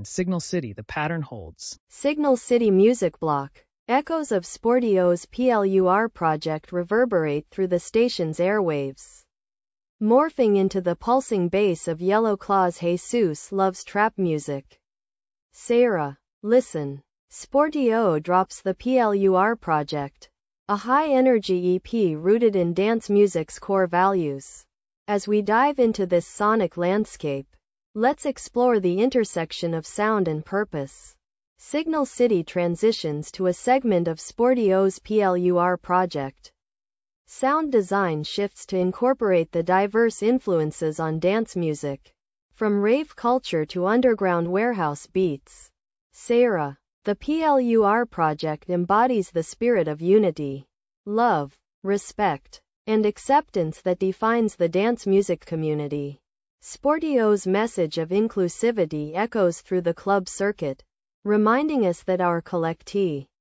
in Signal City the pattern holds. Signal City Music Block. Echoes of Sportio's PLUR project reverberate through the station's airwaves, morphing into the pulsing bass of Yellow Claw's Jesus Loves Trap Music. Sarah, listen. Sportio drops the PLUR project, a high-energy EP rooted in dance music's core values. As we dive into this sonic landscape, let's explore the intersection of sound and purpose. Signal City transitions to a segment of Sportio's PLUR project. Sound design shifts to incorporate the diverse influences on dance music, from rave culture to underground warehouse beats. Sarah, the PLUR project embodies the spirit of unity, love, respect, and acceptance that defines the dance music community. Sportio's message of inclusivity echoes through the club circuit, reminding us that our collective